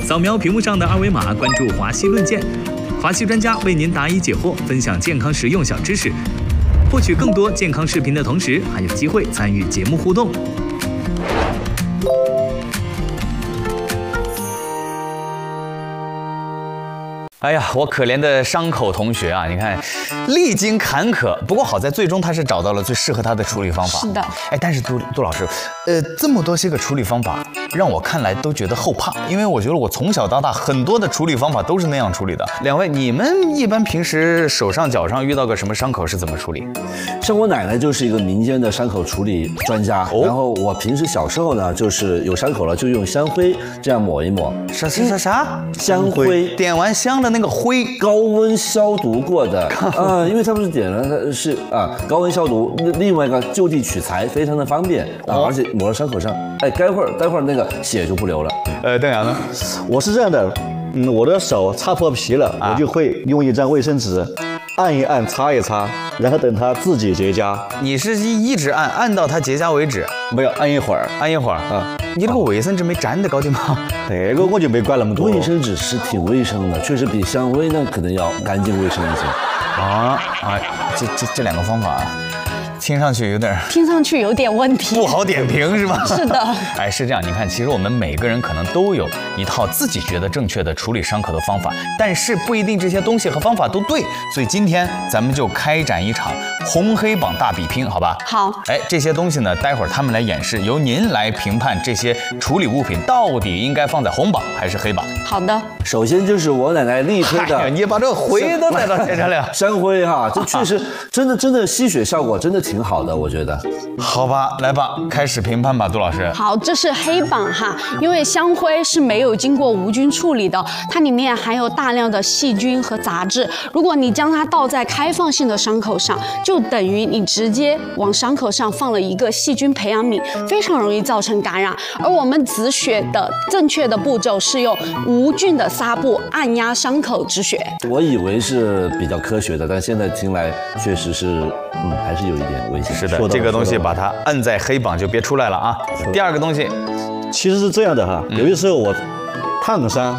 扫描屏幕上的二维码，关注华西论剑，华西专家为您答疑解惑，分享健康实用小知识。获取更多健康视频的同时，还有机会参与节目互动。 哎呀，我可怜的伤口同学啊！你看，历经坎坷，不过好在最终他是找到了最适合他的处理方法。 是的， 哎，但是杜老师，这么多些个处理方法，让我看来都觉得后怕，因为我觉得我从小到大很多的处理方法都是那样处理的。两位，你们一般平时手上脚上遇到个什么伤口是怎么处理？ 像我奶奶就是一个民间的伤口处理专家，然后我平时小时候呢，就是有伤口了就用香灰这样抹一抹。 啥？ 香灰， 点完香的那个灰， 高温消毒过的因为他们是点了，它是高温消毒，另外一个就地取材，非常的方便而且抹到伤口上，哎，待会儿那个血就不流了。 邓阳呢？ 我是这样的，我的手擦破皮了，我就会用一张卫生纸按一按，擦一擦，然后等它自己结痂。 你是一直按到它结痂为止？ 没有，按一会儿啊。你这个卫生纸没粘得高兴吗？ 这个我就没管那么多。 卫生纸是挺卫生的，确实比香灰呢可能要干净卫生一些。 这两个方法。听上去有点问题，不好点评是吧？ 是的， 哎，是这样。你看，其实我们每个人可能都有一套自己觉得正确的处理伤口的方法，但是不一定这些东西和方法都对。所以今天咱们就开展一场红黑榜大比拼，好吧？ 好。 哎，这些东西呢，待会儿他们来演示，由您来评判这些处理物品到底应该放在红榜还是黑榜。 好的。 首先就是我奶奶力推的， 你把这个灰都带到前面了。 香灰这确实真的吸血效果真的挺好的，我觉得。 好吧，来吧，开始评判吧，杜老师。 好，这是黑榜哈，因为香灰是没有经过无菌处理的，它里面含有大量的细菌和杂质。如果你将它倒在开放性的伤口上，就等于你直接往伤口上放了一个细菌培养皿，非常容易造成感染。而我们止血的正确的步骤是用无菌的纱布按压伤口止血。 我以为是比较科学的，但现在听来确实是，还是有一点危险。 是的，这个东西把它按在黑榜就别出来了啊。第二个东西， 其实是这样的哈，有的时候我烫伤。